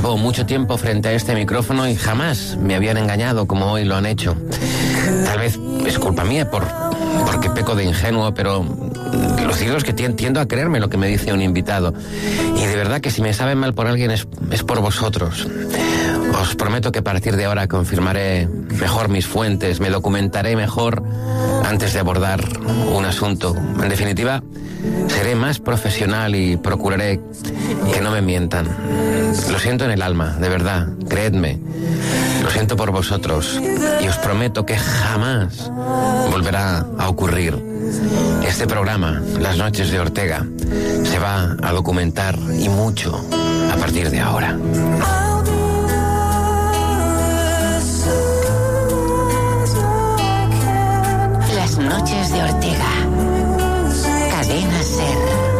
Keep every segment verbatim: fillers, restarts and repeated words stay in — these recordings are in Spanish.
Llevo mucho tiempo frente a este micrófono y jamás me habían engañado como hoy lo han hecho. Tal vez es culpa mía por, porque peco de ingenuo, pero lo cierto es que tiendo a creerme lo que me dice un invitado. Y de verdad que si me saben mal por alguien es, es por vosotros. Os prometo que a partir de ahora confirmaré mejor mis fuentes, me documentaré mejor antes de abordar un asunto. En definitiva, seré más profesional y procuraré que no me mientan. Lo siento en el alma, de verdad, creedme. Lo siento por vosotros y os prometo que jamás volverá a ocurrir. Este programa, Las Noches de Ortega, se va a documentar y mucho a partir de ahora. Las Noches de Ortega. Cadena SER.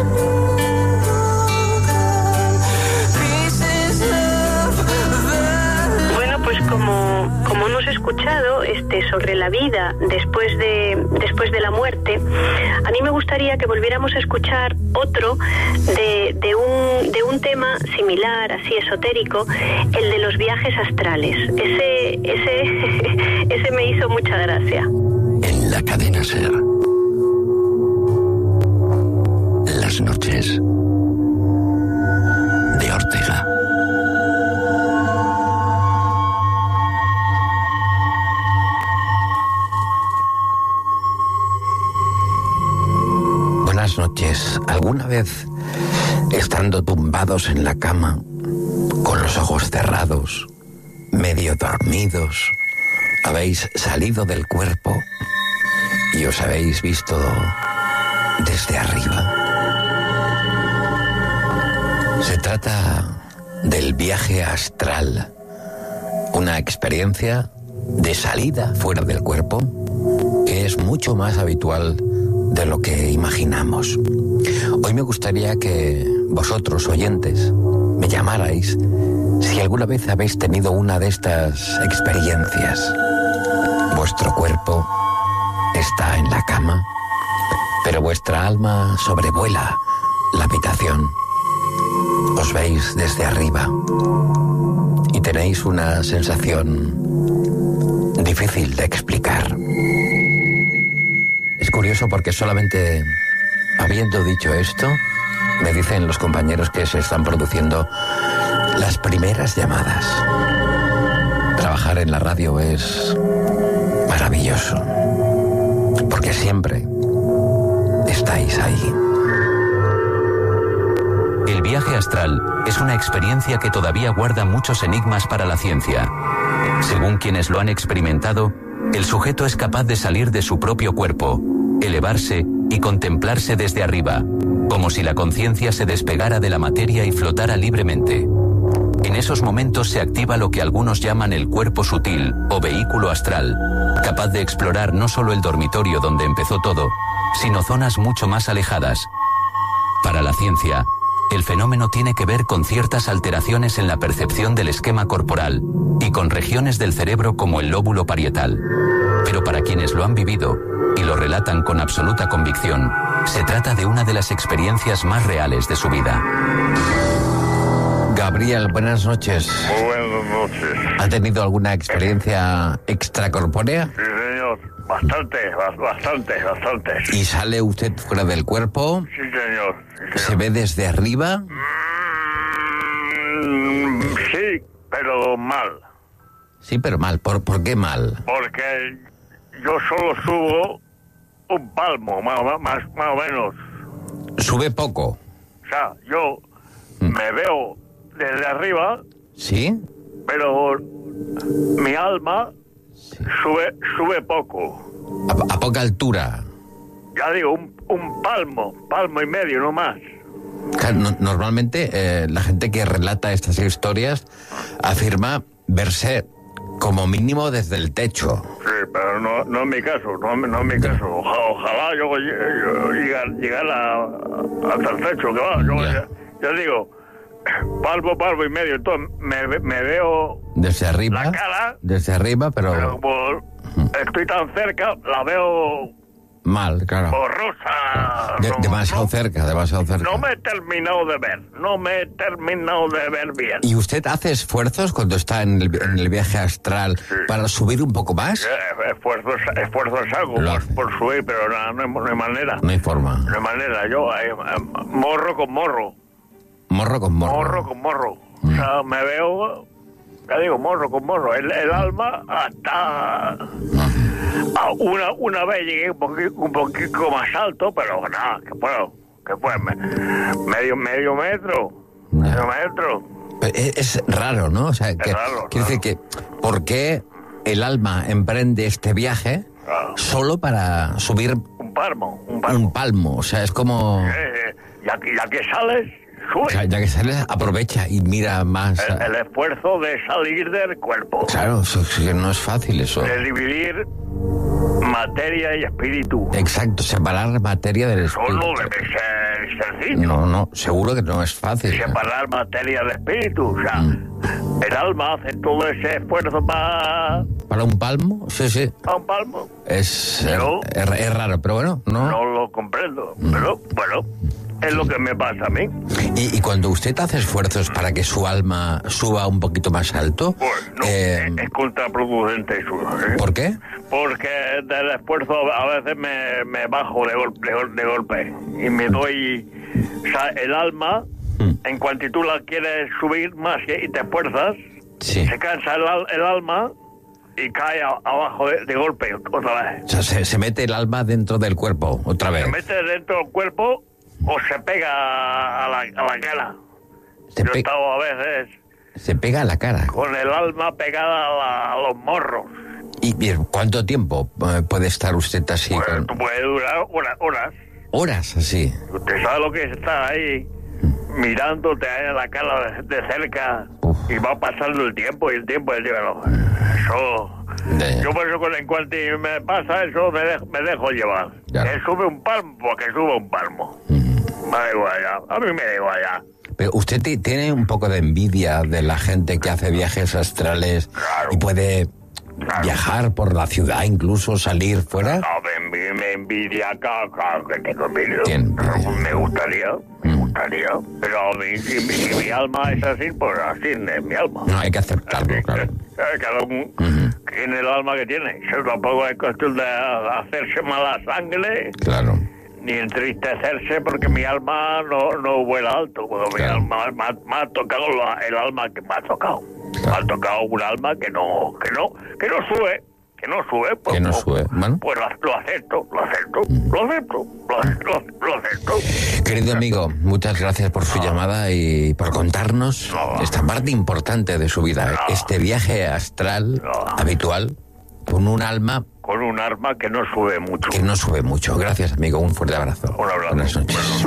Bueno, pues como, como hemos escuchado este, sobre la vida después de, después de la muerte, a mí me gustaría que volviéramos a escuchar otro de, de, un, de un tema similar, así esotérico, el de los viajes astrales. Ese, ese, ese me hizo mucha gracia. En la cadena SER. Las Noches de Ortega. Buenas noches. ¿Alguna vez, estando tumbados en la cama, con los ojos cerrados, medio dormidos, habéis salido del cuerpo y os habéis visto desde arriba? Se trata del viaje astral, una experiencia de salida fuera del cuerpo que es mucho más habitual de lo que imaginamos. Hoy me gustaría que vosotros, oyentes, me llamarais si alguna vez habéis tenido una de estas experiencias. Vuestro cuerpo está en la cama, pero vuestra alma sobrevuela la habitación. Os veis desde arriba y tenéis una sensación difícil de explicar. Es curioso porque solamente habiendo dicho esto, me dicen los compañeros que se están produciendo las primeras llamadas. Trabajar en la radio es maravilloso, porque siempre estáis ahí. El viaje astral es una experiencia que todavía guarda muchos enigmas para la ciencia. Según quienes lo han experimentado, el sujeto es capaz de salir de su propio cuerpo, elevarse y contemplarse desde arriba, como si la conciencia se despegara de la materia y flotara libremente. En esos momentos se activa lo que algunos llaman el cuerpo sutil o vehículo astral, capaz de explorar no solo el dormitorio donde empezó todo, sino zonas mucho más alejadas. Para la ciencia, el fenómeno tiene que ver con ciertas alteraciones en la percepción del esquema corporal y con regiones del cerebro como el lóbulo parietal. Pero para quienes lo han vivido y lo relatan con absoluta convicción, se trata de una de las experiencias más reales de su vida. Gabriel, buenas noches. Muy buenas noches. ¿Ha tenido alguna experiencia extracorpórea? Sí, señor. Bastante, bastante, bastante. ¿Y sale usted fuera del cuerpo? Sí, señor. Sí, señor. ¿Se ve desde arriba? Mm, sí, pero mal. Sí, pero mal. ¿Por, ¿por qué mal? Porque yo solo subo un palmo, más, más, más o menos. ¿Sube poco? O sea, yo mm. me veo desde arriba. ¿Sí? Pero mi alma sí. sube sube poco. ¿A, a poca altura? Ya digo, un, un palmo, palmo y medio, no más. Claro, no, normalmente eh, la gente que relata estas historias afirma verse como mínimo desde el techo. Sí, pero no, no en mi caso, no, no en mi caso. Ojalá, ojalá yo, yo llegar, llegar a, hasta el techo, que va. Yo, ya. Ya, ya digo, palmo, palmo y medio. Entonces me, me veo desde arriba, la cara. Desde arriba, pero... Pero como estoy tan cerca, la veo Mal, claro. Borrosa. De- no, demasiado no, cerca, demasiado cerca. No me he terminado de ver, no me he terminado de ver bien. ¿Y usted hace esfuerzos cuando está en el, en el viaje astral Sí. para subir un poco más? Eh, Esfuerzos, esfuerzos hago Lo por, hace. por subir, pero no, no, hay, no hay manera. No hay forma. No hay manera. Yo, eh, eh, morro con morro. Morro con morro. Morro con morro. O sea, me veo, ya digo, morro con morro. El, el alma hasta... a una, una vez llegué un poquito, un poquito más alto, pero nada, que puedo, que fue me- medio, medio metro, medio metro. Pero Es, es raro, ¿no? O sea, que, raro, quiere decir que, ¿por qué el alma emprende este viaje Claro. solo para subir Un palmo, un palmo. un palmo? O sea, es como... Eh, ya, que, ya que sales, O sea, sube. ya que sales, aprovecha y mira más... El, a- el esfuerzo de salir del cuerpo, Claro, eso, sí que no es fácil eso. de dividir materia y espíritu. Exacto, separar materia del Eso no espíritu. debe ser sencillo. No, no, seguro que no es fácil. Separar materia de espíritu. O sea, el alma hace todo ese esfuerzo para ¿Para un palmo? Sí, sí. un palmo. Es, Yo- es, es raro, pero bueno, ¿no? No lo comprendo. Pero bueno, es lo que me pasa a mí. Y, y cuando usted hace esfuerzos para que su alma suba un poquito más alto, Pues no, eh, es, es contraproducente eso. ¿eh? ¿por qué? Porque del esfuerzo a veces me, me bajo de, gol- de, gol- de golpe y me doy... O sea, el alma, en cuanto tú la quieres subir más y te esfuerzas, Sí. se cansa el, al- el alma y cae a- abajo de, de golpe otra vez. O sea, se, se mete el alma dentro del cuerpo, otra vez. Se mete dentro del cuerpo o se pega a la, a la cara. Se, Yo he pe- estado a veces se pega a la cara. con el alma pegada a, la- a los morros. ¿Y bien, cuánto tiempo eh, puede estar usted así? Pues, con- puede durar horas, horas. Horas así. Usted sabe lo que es estar ahí mirándote ahí a la cara de, de cerca Uf. y va pasando el tiempo y el tiempo y el tiempo. Eso... De- Yo por eso cuando- en cuanto me pasa eso me dejo, me dejo llevar. Ya. Que sube un palmo, que sube un palmo. Me da igual ya. A mí me da igual ya. Pero usted ti- tiene un poco de envidia de la gente que hace viajes astrales Claro. y puede Claro. viajar por la ciudad, incluso salir fuera. No, me, envi- me envidia, claro, claro que tengo envidia. ¿Quién? Pero me gustaría, me gustaría. Pero a mí, si, mi- si mi alma es así, pues así es mi alma. No, hay que aceptarlo, claro. Eh, Cada uno tiene el alma que tiene. Eso tampoco es cuestión de hacerse mala sangre Claro. ni entristecerse porque mi alma no, no vuela alto. Porque Claro. mi alma me ha, me ha tocado la- el alma que me ha tocado. Claro. Me ha tocado un alma que no, que no, que no sube. Que no sube. Pues, Que no pues, sube. Bueno. Pues lo, lo acepto, lo acepto, lo acepto, lo, lo- lo acepto. Querido amigo, muchas gracias por su llamada y por contarnos No. esta parte importante de su vida. No. Este viaje astral No. habitual con un alma Con un arma que no sube mucho. que no sube mucho. Gracias, amigo. Un fuerte abrazo. Un abrazo. Buenas noches.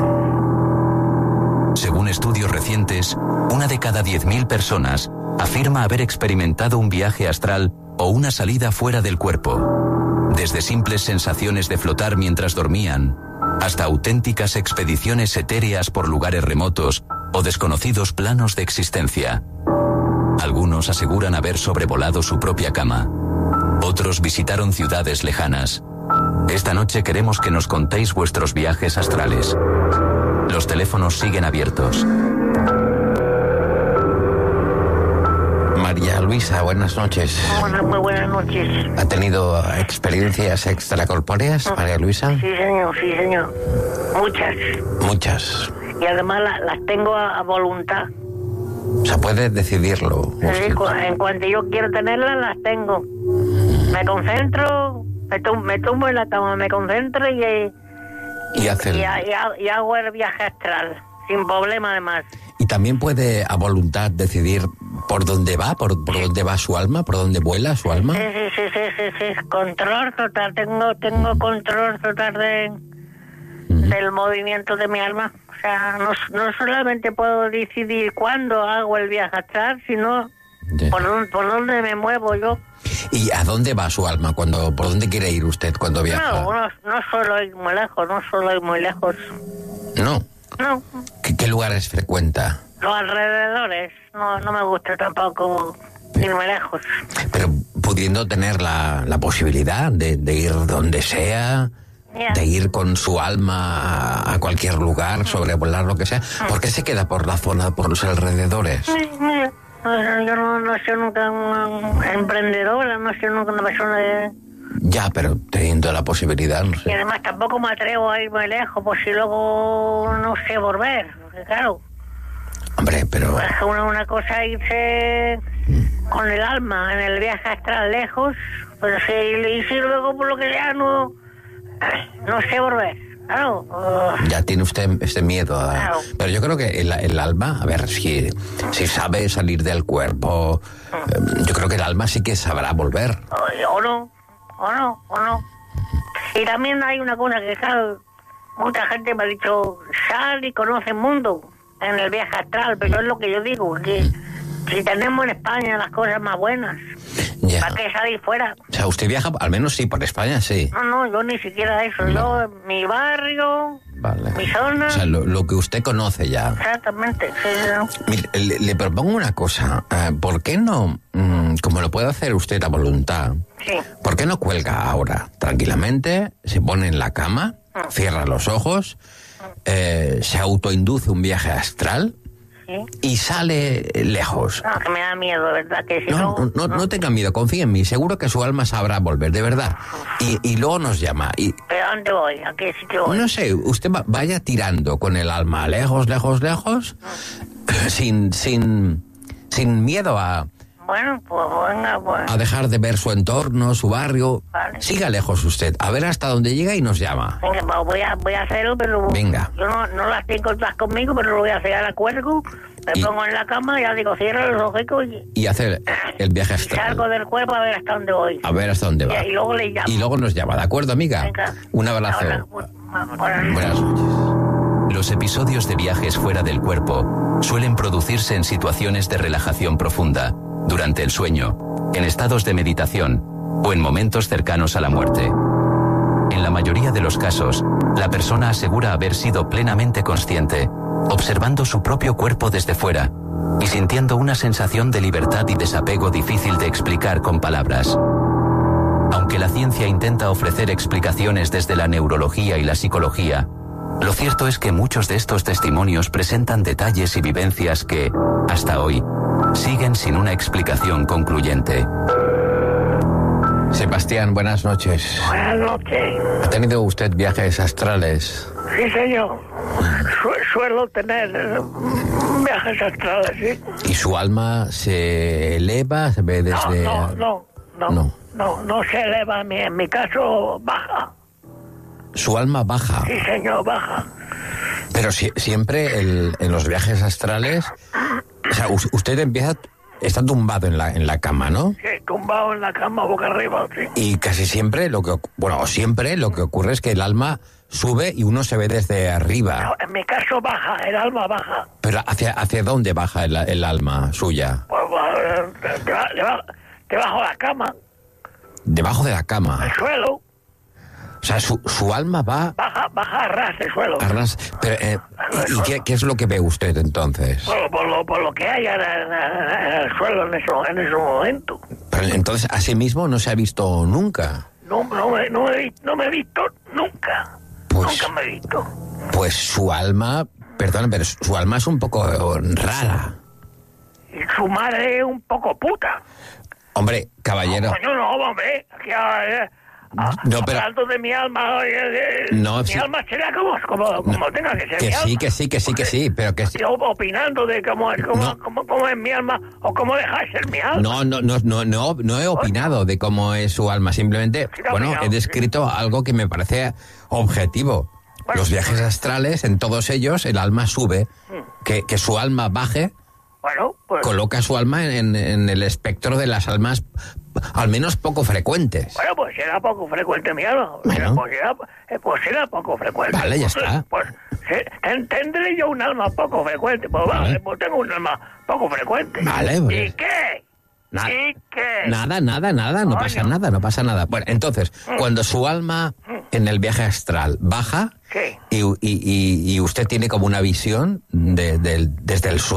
Según estudios recientes, una de cada diez mil personas afirma haber experimentado un viaje astral o una salida fuera del cuerpo. Desde simples sensaciones de flotar mientras dormían, hasta auténticas expediciones etéreas por lugares remotos o desconocidos planos de existencia. Algunos aseguran haber sobrevolado su propia cama. Otros visitaron ciudades lejanas. Esta noche queremos que nos contéis vuestros viajes astrales. Los teléfonos siguen abiertos. María Luisa, buenas noches. Hola, muy buenas noches. ¿Ha tenido experiencias extracorpóreas, María Luisa? Sí, señor, sí, señor. Muchas. Muchas. Y además la- las tengo a, a voluntad. O sea, puede decidirlo. Sí, cu- en cuanto yo quiero tenerlas, las tengo. Me concentro, me, tum- me tumbo en la cama, me concentro y, y, Y hace el- y ha- y ha- y hago el viaje astral, sin problema además. Y también puede a voluntad decidir por dónde va, por, por dónde va su alma, por dónde vuela su alma. Sí, sí, sí, sí, sí, sí. Control total, tengo, tengo control total de, del movimiento de mi alma. O sea, no, no solamente puedo decidir cuándo hago el viaje astral, sino Ya. por, dónde- por dónde me muevo yo. ¿Y a dónde va su alma? Cuando, ¿por dónde quiere ir usted cuando viaja? No, no, no solo ir muy lejos, no solo ir muy lejos. No. No, ¿Qué, qué lugares frecuenta? los alrededores, no, no me gusta tampoco ir muy lejos. Pero pudiendo tener la, la posibilidad de, de ir donde sea, Ya. de ir con su alma a, a cualquier lugar, sobrevolar lo que sea, ¿por qué se queda por la zona, por los alrededores? Yo no, no soy nunca una emprendedora, no soy nunca una persona de... Ya, pero teniendo la posibilidad, no Y sé. además tampoco me atrevo a ir muy lejos, por si luego no sé volver, porque claro, Hombre, pero... es una, una cosa irse con el alma en el viaje astral lejos, pero si, y si luego por lo que sea no, no sé volver, claro. uh, Ya tiene usted este miedo. A... Claro. Pero yo creo que el, el alma, a ver, si, si sabe salir del cuerpo, eh, yo creo que el alma sí que sabrá volver. o, o no, o no, o no. Y también hay una cosa que, claro, mucha gente me ha dicho, sal y conoce el mundo en el viaje astral, pero es lo que yo digo, que si tenemos en España las cosas más buenas, Ya. ¿para qué salir fuera? O sea, usted viaja, al menos sí, por España, sí. No, no, yo ni siquiera eso, yo, mi barrio, Vale. mi zona, O sea, lo, lo que usted conoce ya. exactamente, sí, ¿no? Mire, le, le propongo una cosa. eh, ¿Por qué no, mm, como lo puede hacer usted a voluntad, Sí. ¿por qué no cuelga ahora? Tranquilamente, se pone en la cama, cierra los ojos, eh, se autoinduce un viaje astral Sí. y sale lejos. No, que me da miedo, ¿verdad? Que si No, no... no, no, no tenga miedo, confíe en mí, seguro que su alma sabrá volver, de verdad. Y, y luego nos llama. Y, ¿Pero a dónde voy? ¿A qué sitio voy? no sé, usted va- vaya tirando con el alma lejos, lejos, lejos, sin, sin, sin miedo a, Bueno, pues venga, pues... a dejar de ver su entorno, su barrio. Vale. Siga lejos usted, a ver hasta dónde llega y nos llama. Venga, pues voy a, voy a hacerlo, pero... Venga. Yo no, no las tengo todas conmigo, pero lo voy a hacer. Ahora cuelgo, me Y- pongo en la cama, ya digo, cierro los ojos y, Y hacer el viaje y salgo astral. del cuerpo a ver hasta dónde voy. A ver hasta dónde va. Y, y luego le llamo. Y luego nos llama, ¿de acuerdo, amiga? Venga. Un abrazo. Ahora, pues, buenas noches. Buenas noches. Los episodios de viajes fuera del cuerpo suelen producirse en situaciones de relajación profunda, durante el sueño, en estados de meditación o en momentos cercanos a la muerte. En la mayoría de los casos, la persona asegura haber sido plenamente consciente, observando su propio cuerpo desde fuera y sintiendo una sensación de libertad y desapego difícil de explicar con palabras. Aunque la ciencia intenta ofrecer explicaciones desde la neurología y la psicología, lo cierto es que muchos de estos testimonios presentan detalles y vivencias que, hasta hoy, siguen sin una explicación concluyente. Sebastián, buenas noches. Buenas noches. ¿Ha tenido usted viajes astrales? Sí, señor. Su- suelo tener eh, viajes astrales, ¿sí? ¿Y su alma se eleva, se ve No, desde...? no, no, no, No. no, no se eleva. En mi, en mi caso, baja. Su alma baja. Sí, señor, baja. Pero si- siempre el- en los viajes astrales, o sea, us- usted empieza, está tumbado en la, en la cama, ¿no? Sí, tumbado en la cama, boca arriba, sí. Y casi siempre lo que, oc- bueno, o siempre lo que ocurre es que el alma sube y uno se ve desde arriba. No, en mi caso baja, el alma baja. Pero ¿hacia, hacia dónde baja el, el alma suya? Pues, pues, deba- deba- debajo de la cama, Debajo de la cama. el suelo, O sea, su, su alma va baja, baja a ras del suelo. a ras. Pero, eh, ¿y y qué, qué es lo que ve usted entonces? Por, por lo, por lo que haya en, en- en el suelo en ese, en ese momento. Pero entonces, a sí mismo no se ha visto nunca. No, no, me, no, me, he vi- no me he visto nunca. Pues- Nunca me he visto. Pues su alma, perdón, pero su alma es un poco rara. Y su madre es un poco puta. Hombre, caballero. Coño, no, hombre. Aquí, eh, a- No, pero- hablando de mi alma, eh, eh, No, mi sí. alma será como, como, como tenga que ser Que mi sí, alma. que sí, que sí, que sí, pero que sí. Yo opinando de cómo es, cómo, No. cómo, cómo es mi alma o cómo deja de ser mi alma. No, no, no, no, no, no he opinado de cómo es su alma. Simplemente, Sí, no, bueno, opinado, he descrito algo que me parece objetivo. Bueno. Los viajes astrales, en todos ellos, el alma sube. Que, que su alma baje, Bueno, pues, coloca su alma en, en el espectro de las almas, al menos poco frecuentes. bueno, pues será poco frecuente mi alma. Bueno. Pues, será, eh, pues será poco frecuente. Vale, ya Pues, está. Pues se- ten- tendré yo un alma poco frecuente. Pues vale, Vale. pues tengo un alma poco frecuente. Vale, pues- ¿Y qué? Na- ¿Y qué? Nada, nada, nada, no Coño. pasa nada, no pasa nada. Bueno, entonces, cuando su alma en el viaje astral baja Sí. y, y- y- y usted tiene como una visión de- del- desde el suelo,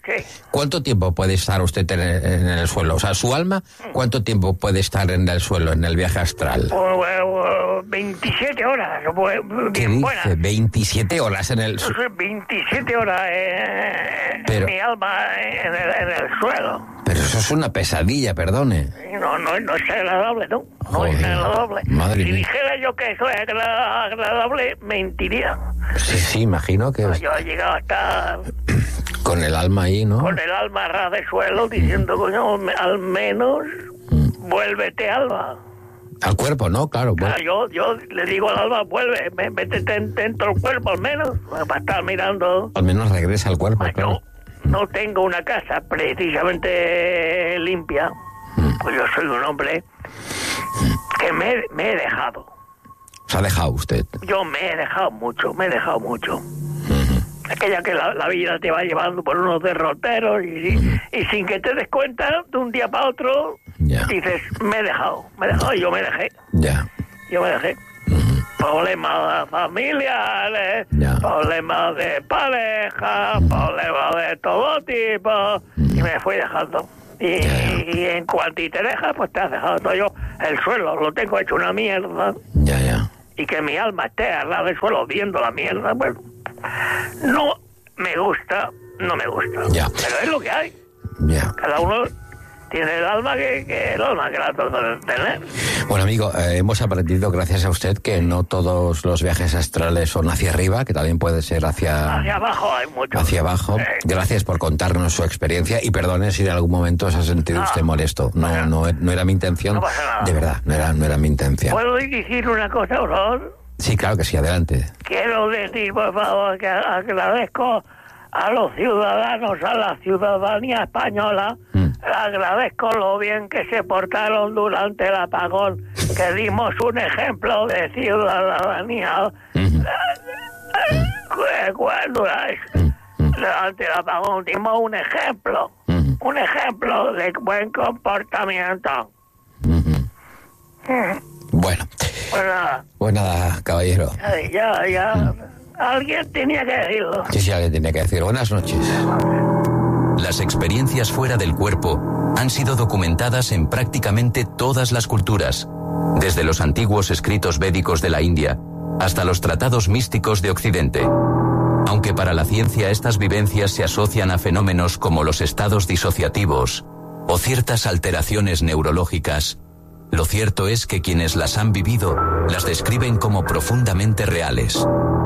Sí. ¿Cuánto tiempo puede estar usted en el, en el suelo? O sea, su alma, ¿cuánto tiempo puede estar en el suelo, en el viaje astral? Pues, pues, veintisiete horas. Pues, ¿Qué bien dice? buenas. veintisiete horas en el Eso suelo. es veintisiete horas eh, Pero- mi alma en el, en el suelo. Pero eso es una pesadilla, perdone. Y No, no, no es agradable, ¿no? No es Joder, agradable. madre si mía. dijera yo que eso es agra- agradable, mentiría. Sí, sí, imagino que Yo he llegado a estar con el alma ahí, ¿no? con el alma ras de suelo diciendo, coño, me- al menos vuélvete, alma. Al cuerpo, ¿no? Claro. Ah, bueno. yo, yo le digo al alma, vuelve, ve- vete ten- dentro del cuerpo al menos, para estar mirando. Al menos regresa al cuerpo, Ah, claro. Yo no tengo una casa precisamente limpia, pues yo soy un hombre que me, me he dejado. Se ha dejado usted. Yo me he dejado mucho, me he dejado mucho. Aquella que la, la vida te va llevando por unos derroteros y, y sin que te des cuenta, de un día para otro, Ya. dices, me he dejado, me he dejado y yo me dejé, Ya. yo me dejé. Problemas familiares, Ya. problemas de pareja, problemas de todo tipo, y me fui dejando. Y, y en cuanto te dejas, pues te has dejado todo. Yo el suelo lo tengo hecho una mierda, Ya, ya. y que mi alma esté al lado del suelo viendo la mierda, bueno, no me gusta, no me gusta. Ya. Pero es lo que hay. Ya. Cada uno tiene el alma que, que el alma que la trata de tener. Bueno, amigo, eh, hemos aprendido gracias a usted que no todos los viajes astrales son hacia arriba, que también puede ser hacia, Hacia abajo hay mucho. hacia abajo. Eh, Gracias por contarnos su experiencia y perdone si en algún momento se ha sentido No. usted molesto. No, no, no era mi intención. No pasa nada. De verdad, no era, no era mi intención. ¿Puedo decir una cosa, por favor? Sí, claro que sí, adelante. Quiero decir, por favor, que agradezco a los ciudadanos, a la ciudadanía española, Mm. agradezco lo bien que se portaron durante el apagón, que dimos un ejemplo de ciudadanía. Ujú. Eh, cuando es- Durante el apagón dimos un ejemplo, Ujú. un ejemplo de buen comportamiento. Ujú. Bueno, Pues nada, pues nada, caballero. ya, ya, alguien tenía que decirlo. Sí, sí, alguien tenía que decir. Buenas noches. Las experiencias fuera del cuerpo han sido documentadas en prácticamente todas las culturas, desde los antiguos escritos védicos de la India hasta los tratados místicos de Occidente. Aunque para la ciencia estas vivencias se asocian a fenómenos como los estados disociativos o ciertas alteraciones neurológicas, lo cierto es que quienes las han vivido las describen como profundamente reales.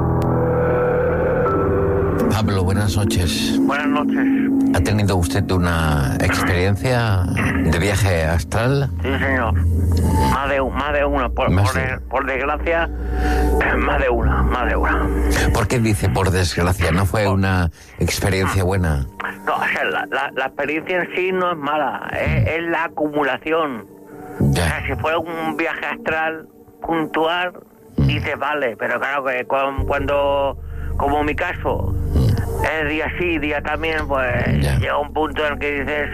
Pablo, buenas noches. Buenas noches. ¿Ha tenido usted una experiencia de viaje astral? Sí, señor. Más de, más de una, por, Más por, de- de- por desgracia, más de una, más de una. ¿Por qué dice por desgracia? ¿No fue una experiencia buena? No, o sea, la, la, la experiencia en sí no es mala, es, es la acumulación. O sea, Ya, si fuera un viaje astral puntual, dices, vale, pero claro que cu- cuando, como mi caso, es día sí, día también, pues Ya. llega un punto en el que dices,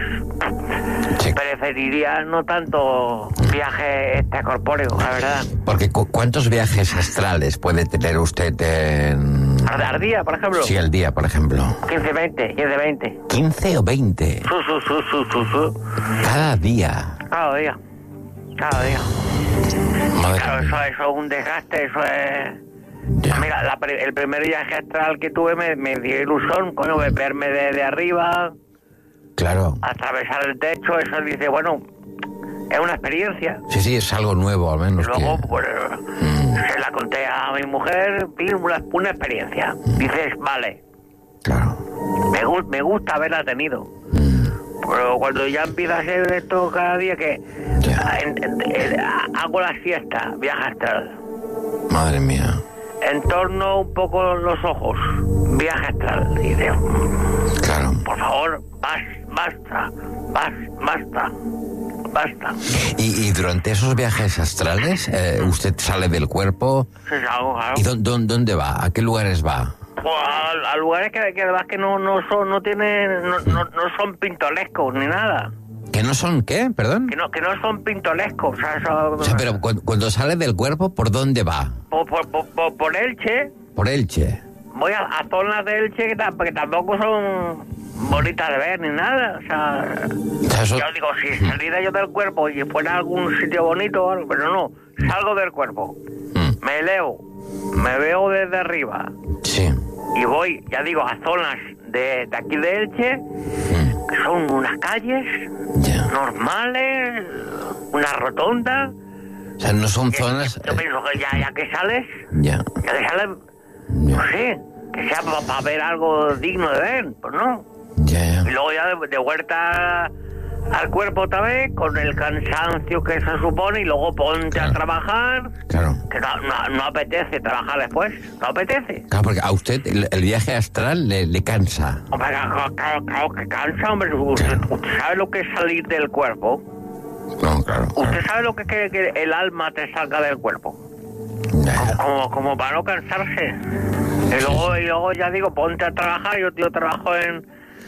sí. preferiría no tanto viaje extracorpóreo, la verdad. Porque cu- ¿cuántos viajes astrales puede tener usted en... Al día, por ejemplo, Sí, al día, por ejemplo? quince, veinte, quince, veinte. ¿quince o veinte? Su, su, su, su, su, su. Cada día. Cada día, cada día. Madre Claro, eso, mía. eso es un desgaste, eso es... Ya. Mira, la pri- el primer viaje astral que tuve me, me dio ilusión, coño, de verme de, de arriba, Claro. atravesar el techo, eso dice, bueno, es una experiencia. Sí, sí, es algo nuevo, al menos. Y luego, que- pues, se la conté a mi mujer, vi una, una experiencia. Dices, vale, Claro. me, gu- me gusta haberla tenido. Pero cuando ya empieza a ser esto cada día que Ya. en- en- en- hago la siesta, viaje astral. Madre mía. Entorno un poco los ojos, viaje astral. Y dice, Claro. por favor, bas, basta, bas, basta, basta. Y, y durante esos viajes astrales, eh, usted sale del cuerpo. Eso es algo, claro. ¿Y dónde, dónde, dónde va? ¿A qué lugares va? Pues a, a lugares que, que además que no, no son, no tienen, no, no, no son pintorescos ni nada. ¿Que no son qué? ¿Perdón? Que no, que no son pintorescos. O sea, son- O sea, pero cuando, cuando sale del cuerpo, ¿por dónde va? por, por, por, por- por Elche, Por Elche. voy a, a zonas de Elche que, tam- que tampoco son bonita de ver ni nada. O sea, Eso... yo digo, si saliera yo del cuerpo y fuera a algún sitio bonito o algo, pero no, salgo del cuerpo, Mm. me elevo, me veo desde arriba Sí. y voy, ya digo, a zonas de, de aquí de Elche, Mm. que son unas calles Ya. normales, una rotonda. O sea, no son Y zonas... Yo pienso que ya, ya que sales, Ya. ya que sales, Ya. no sé, que sea para ver algo digno de ver, pues no. Ya, ya. Y luego ya de, de vuelta al cuerpo otra vez, con el cansancio que se supone, y luego ponte Claro. a trabajar, Claro. que no, no, no apetece trabajar después, no apetece. Claro, porque a usted el, el viaje astral le, le cansa. Hombre, claro, claro, claro que cansa, hombre. Usted, usted sabe lo que es salir del cuerpo. No, claro. Usted sabe lo que es que, que el alma te salga del cuerpo. Ya, ya. Como, como para no cansarse. Y luego, y luego ya digo, ponte a trabajar. Yo, yo trabajo en,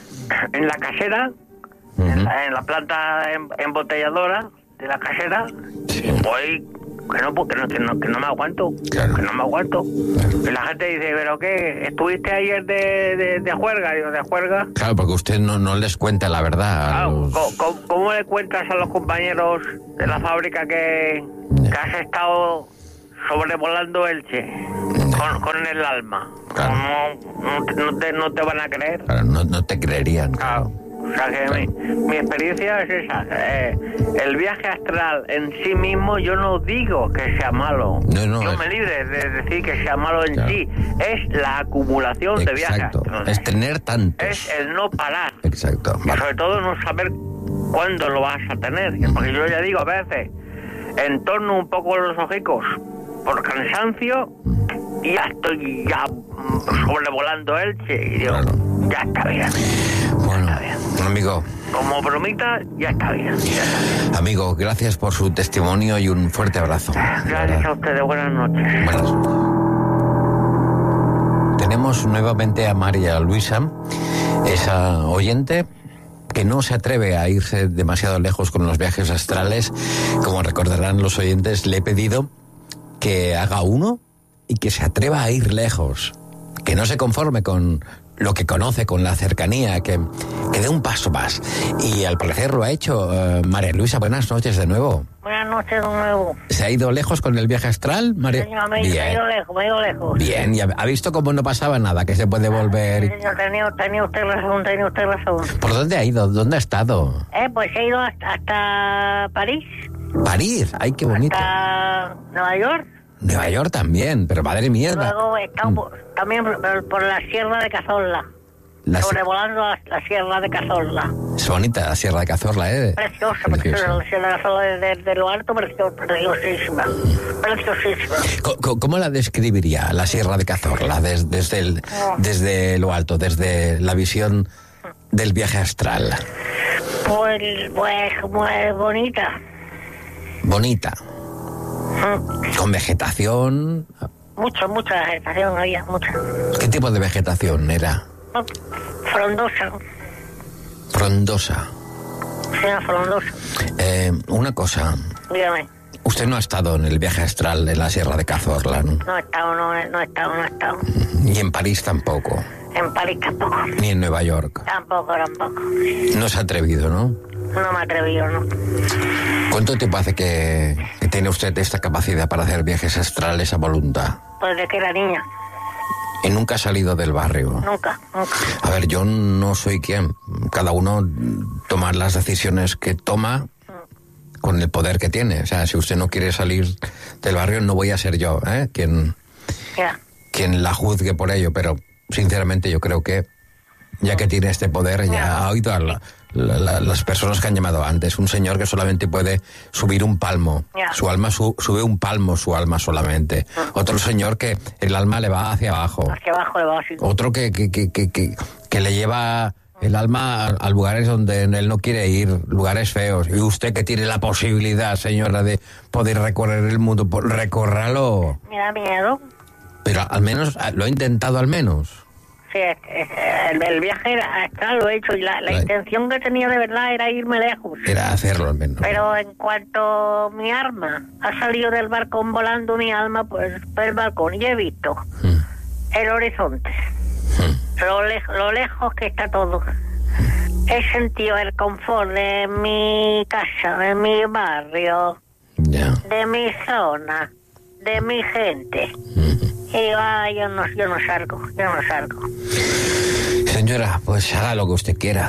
en la casera, Ujú. en, la, en la planta em- embotelladora de la casera. Sí. Y voy, que no, que no, que no, que no me aguanto. Claro. Que no me aguanto. Claro. Y la gente dice, ¿pero qué? ¿Estuviste ayer de, de, de juerga? Digo, ¿de juerga? Claro, porque usted no, no les cuenta la verdad. a Ah, los- ¿cómo, cómo, cómo le cuentas a los compañeros de la fábrica que, Ya. que has estado sobrevolando Elche con, con el alma? Claro. ¿Cómo no, te- no te, no te van a creer? Claro, no, no te creerían. Claro. O sea que Claro. mi, mi experiencia es esa. Eh, el viaje astral en sí mismo, yo no digo que sea malo. No, no, yo es- me libre de decir que sea malo en Claro. sí. Es la acumulación de viajes Exacto. astrales. Es tener tantos. Es el no parar. Exacto. Y Vale. sobre todo no saber cuándo lo vas a tener. Porque yo ya digo, a veces, entorno un poco los ojicos por cansancio y ya estoy ya mm, sobrevolando Elche. Y digo, Claro. ya está bien. Bueno, está bien. amigo, Como bromita, ya está bien. Ya está bien. amigo, gracias por su testimonio y un fuerte abrazo. Gracias a ustedes. Buenas noches. Buenas. Tenemos nuevamente a María Luisa, esa oyente que no se atreve a irse demasiado lejos con los viajes astrales. Como recordarán los oyentes, le he pedido que haga uno y que se atreva a ir lejos, que no se conforme con lo que conoce, con la cercanía, que, que dé un paso más. Y al parecer lo ha hecho. Uh, María Luisa, buenas noches de nuevo. Buenas noches de nuevo. ¿Se ha ido lejos con el viaje astral, María? Señor, me, me he Bien. ido lejos, me he ido lejos. Bien, y ha ha visto cómo no pasaba nada, que se puede volver. Señor, tenía, tenía usted razón, tenía usted razón. ¿Por dónde ha ido? ¿Dónde ha estado? Eh, pues he ido hasta, hasta París, París, ay, qué bonito. hasta Nueva York. Nueva York también, pero madre mía. Luego he estado por- también por, por la Sierra de Cazorla, La, sobrevolando la, la Sierra de Cazorla. es bonita la Sierra de Cazorla, ¿eh? Preciosa, Preciosa. preciosa, la Sierra de Cazorla desde de lo alto, preciosa, preciosísima, preciosísima. Co- co- ¿Cómo la describiría la Sierra de Cazorla des- desde, el, desde lo alto, desde la visión del viaje astral? Pues, pues, muy bonita. Bonita, Mm, con vegetación. Mucha, mucha vegetación había, mucha. ¿Qué tipo de vegetación era? Frondosa, Frondosa. sí, una frondosa. Eh, una cosa, Dígame, usted no ha estado en el viaje astral de la Sierra de Cazorla, ¿no? no he estado, no, he- no he estado, no he estado. Ni en París tampoco, En París tampoco, ni en Nueva York. tampoco, tampoco. No se ha atrevido, ¿no? No me he atrevido, ¿no? ¿Cuánto tiempo hace que, que tiene usted esta capacidad para hacer viajes astrales a voluntad? Pues de que era niña, Y nunca ha salido del barrio. nunca, nunca. A ver, yo no soy quien. Cada uno toma las decisiones que toma con el poder que tiene. O sea, si usted no quiere salir del barrio, no voy a ser yo, ¿eh? Quien, Ya, quien la juzgue por ello. Pero, sinceramente, yo creo que, ya que tiene este poder, ya ha oído a la- la- la- las personas que han llamado antes. Un señor que solamente puede subir un palmo. Ya. Su alma su- sube un palmo, su alma solamente. Otro señor que el alma le va hacia abajo. hacia abajo de base. Otro que, que, que, que, que, que le lleva el alma a, a lugares donde él no quiere ir, lugares feos. Y usted que tiene la posibilidad, señora, de poder recorrer el mundo, pues recórralo. Me da miedo. Pero al menos, ah, lo he intentado al menos. Sí, es- es- el, el viaje era, está, lo he hecho y la, la Right. intención que tenía de verdad era irme lejos. Era hacerlo al menos. Pero en cuanto mi arma ha salido del balcón volando mi alma, pues por el balcón y he visto Mm, el horizonte, mm, lo, lej- lo lejos que está todo. he sentido el confort de mi casa, de mi barrio, Ya. de mi zona, de mi gente. Ujú. Y digo, ah, yo no, yo no salgo, yo no salgo. Señora, pues haga lo que usted quiera.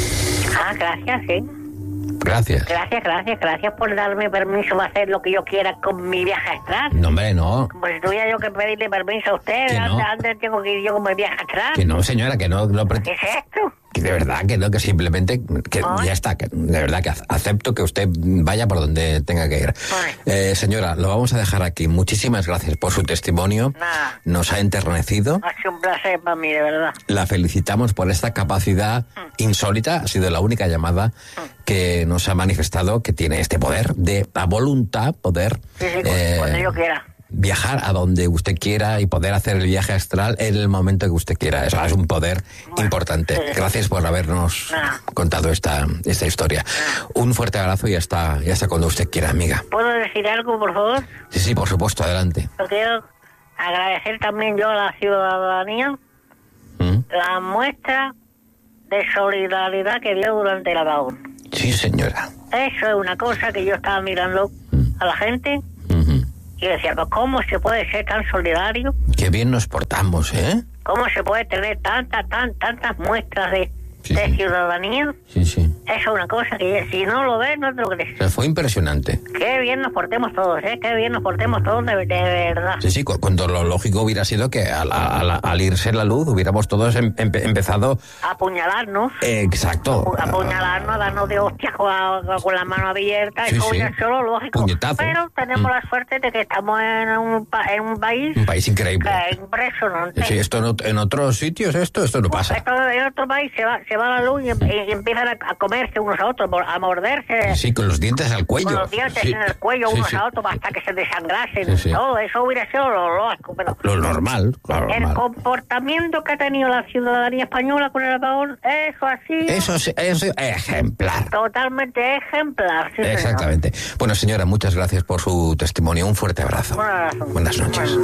Ah, gracias, sí. Gracias. Gracias, gracias, gracias por darme permiso para hacer lo que yo quiera con mi viaje astral. No, hombre, no. Pues tuviera yo que pedirle permiso a usted. Que no. Antes, antes tengo que ir yo con mi viaje astral. Que no, señora, que no. no pre- ¿Qué es esto? que de verdad, que no, que simplemente, que Ay. ya está, que de verdad que acepto que usted vaya por donde tenga que ir. Ay. Eh, señora, lo vamos a dejar aquí. Muchísimas gracias por su testimonio. Nada. Nos ha enternecido. Ha sido un placer para mí, de verdad. La felicitamos por esta capacidad insólita. Ha sido la única llamada que nos ha manifestado que tiene este poder de la voluntad, poder Sí, sí, cu- eh, cuando yo quiera. viajar a donde usted quiera y poder hacer el viaje astral en el momento que usted quiera. Eso es un poder importante. sí. Gracias por habernos Nada. contado esta, esta historia. Un fuerte abrazo y hasta, y hasta cuando usted quiera, amiga. ¿Puedo decir algo, por favor? Sí, sí, por supuesto, adelante. Yo quiero agradecer también yo a la ciudadanía ¿Mm? la muestra de solidaridad que dio durante el apagón. Sí, señora. Eso es una cosa que yo estaba mirando a la gente Ujú. y decía, pues, ¿cómo se puede ser tan solidario? Qué bien nos portamos, ¿eh? ¿Cómo se puede tener tantas, tan, tantas muestras de, Sí, de sí. ciudadanía? Sí, sí. Eso es una cosa que si no lo ves, no te lo O crees. sea, fue impresionante. Qué bien nos portemos todos, ¿eh? Qué bien nos portemos todos, de, de verdad. Sí, sí, cu- cuando lo lógico hubiera sido que al, al- al irse la luz hubiéramos todos em- empe- empezado... Apuñalarnos. eh, exacto. Apuñalarnos, darnos de hostias con, la- con la mano abierta, Sí, eso sí. hubiera sido lo lógico. Puñetazo. Pero tenemos Mm. la suerte de que estamos en un, pa- en un país Un país increíble. que es impresionante. Sí, esto en, ot- en otros sitios, esto, esto no pasa. Esto en otro país se va, se va la luz y, em- y empiezan a, a comerse unos a otros, a morderse. Sí, con los dientes al cuello. Con los dientes Sí, en el cuello sí, unos sí. a otros hasta que se desangrasen. Sí, sí. Todo eso hubiera sido lo lógico. Pero Lo normal, claro, el normal. comportamiento que ha tenido la ciudadanía española con el apagón, eso así, Eso es, eso es ejemplar. totalmente ejemplar. Sí, señor. Exactamente. Bueno, señora, muchas gracias por su testimonio. Un fuerte abrazo. Un abrazo. Buenas noches.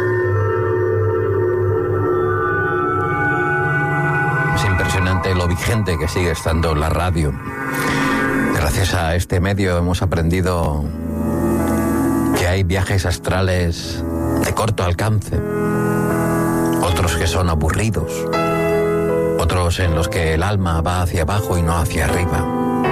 Es impresionante lo vigente que sigue estando la radio. Gracias a este medio hemos aprendido que hay viajes astrales de corto alcance, otros que son aburridos, otros en los que el alma va hacia abajo y no hacia arriba.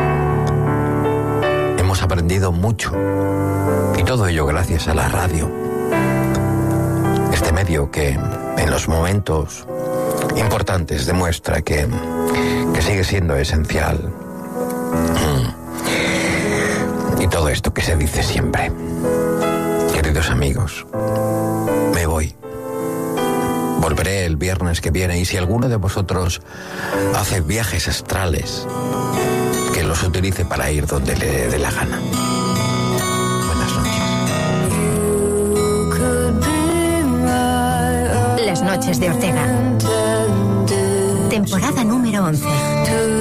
Hemos aprendido mucho, y todo ello gracias a la radio. Este medio que en los momentos importantes demuestra que, que sigue siendo esencial. Y todo esto que se dice siempre. Queridos amigos, me voy. Volveré el viernes que viene y si alguno de vosotros hace viajes astrales, que los utilice para ir donde le dé la gana. Buenas noches. Las noches de Ortega. Temporada número once.